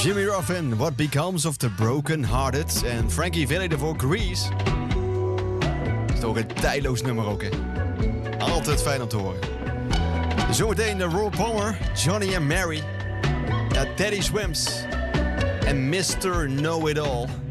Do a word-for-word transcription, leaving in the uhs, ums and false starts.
Jimmy Ruffin, What Becomes of the Broken Hearted. En Frankie Valli voor Grease. Dat is toch een tijdloos nummer ook, hè? Altijd fijn om te horen. Zometeen de Royal Palmer, Johnny and Mary. Ja, Teddy Swims. En mister Know-It-All.